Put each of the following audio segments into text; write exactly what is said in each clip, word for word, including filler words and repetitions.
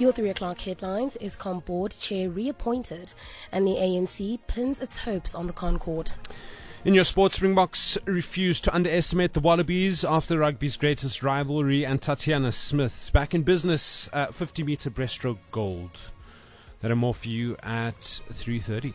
Your three o'clock headlines is Eskom board chair reappointed and the A N C pins its hopes on the Concord. In your sports, Springboks refused to underestimate the Wallabies after rugby's greatest rivalry, and Tatiana Smith's back in business at fifty metre breaststroke gold. There are more for you at three thirty.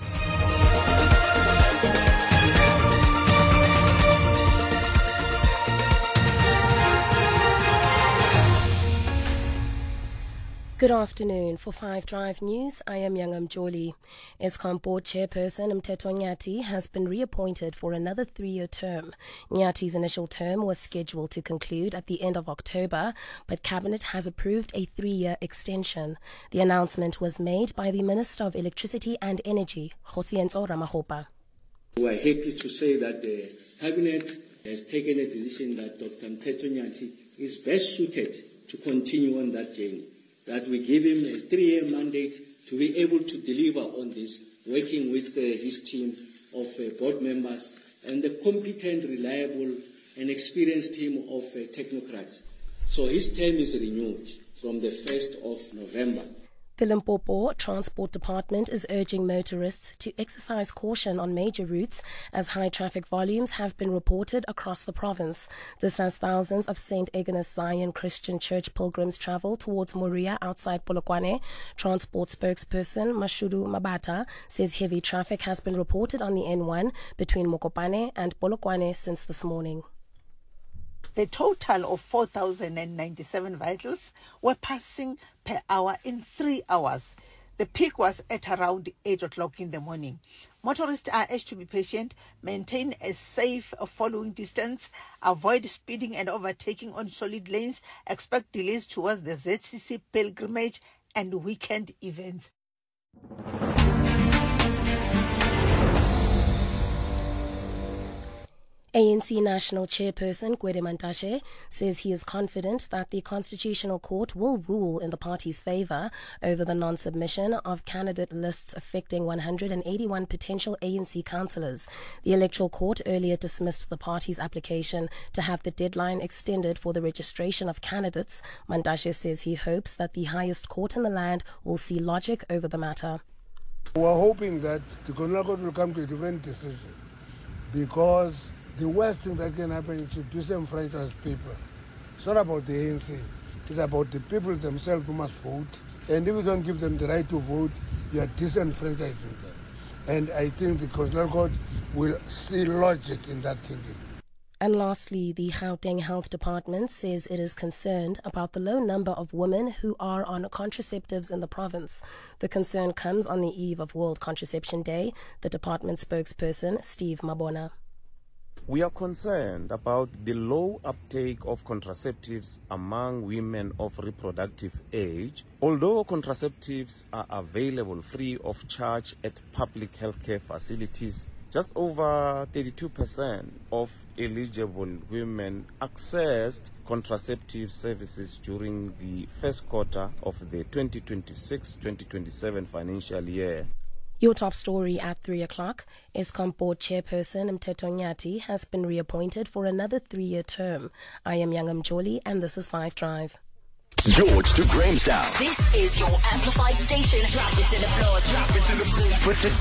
Good afternoon. For Five Drive News, I am Youngam Joli. Eskom board chairperson Mteto Nyati has been reappointed for another three-year term. Nyati's initial term was scheduled to conclude at the end of October, but Cabinet has approved a three-year extension. The announcement was made by the Minister of Electricity and Energy, Kgosientsho Ramokgopa. We are happy to say that the Cabinet has taken a decision that Doctor Mteto Nyati is best suited to continue on that journey, that we give him a three-year mandate to be able to deliver on this, working with uh, his team of uh, board members and the competent, reliable and experienced team of uh, technocrats. So his term is renewed from the first of November. The Limpopo Transport Department is urging motorists to exercise caution on major routes as high traffic volumes have been reported across the province. This as thousands of Saint Agnes Zion Christian Church pilgrims travel towards Moria outside Polokwane. Transport spokesperson Mashudu Mabata says heavy traffic has been reported on the N one between Mokopane and Polokwane since this morning. The total of four thousand ninety-seven vehicles were passing per hour in three hours. The peak was at around eight o'clock in the morning. Motorists are urged to be patient, maintain a safe following distance, avoid speeding and overtaking on solid lanes, expect delays towards the Z C C pilgrimage and weekend events. A N C National Chairperson Gwede Mantashe says he is confident that the Constitutional Court will rule in the party's favour over the non-submission of candidate lists affecting one hundred eighty-one potential A N C councillors. The Electoral Court earlier dismissed the party's application to have the deadline extended for the registration of candidates. Mantashe says he hopes that the highest court in the land will see logic over the matter. We're hoping that the Constitutional Court will come to a different decision, because the worst thing that can happen is to disenfranchise people. It's not about the A N C. It's about the people themselves who must vote. And if you don't give them the right to vote, you are disenfranchising them. And I think the Constitutional Court will see logic in that thinking. And lastly, the Gauteng Health Department says it is concerned about the low number of women who are on contraceptives in the province. The concern comes on the eve of World Contraception Day. The department spokesperson, Steve Mabona. We are concerned about the low uptake of contraceptives among women of reproductive age. Although contraceptives are available free of charge at public healthcare facilities, just over thirty-two percent of eligible women accessed contraceptive services during the first quarter of the twenty twenty-six twenty twenty-seven financial year. Your top story at three o'clock. Eskom board chairperson Mteto Nyati has been reappointed for another three-year term. I am Youngam Joli and this is Five Drive. George to Grahamstown. This is your amplified station. Drop it to the floor, drop it to the floor. For